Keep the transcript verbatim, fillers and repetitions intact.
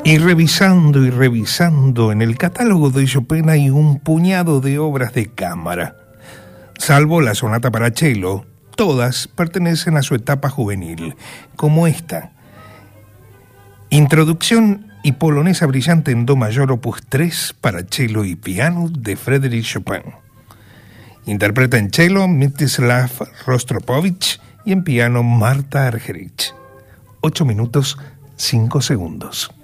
Y revisando y revisando, en el catálogo de Chopin hay un puñado de obras de cámara. Salvo la sonata para cello, todas pertenecen a su etapa juvenil, como esta. Introducción y polonesa brillante en do mayor opus tres para cello y piano de Frédéric Chopin. Interpreta en cello Mstislav Rostropovich y en piano Marta Argerich. ocho minutos, cinco segundos.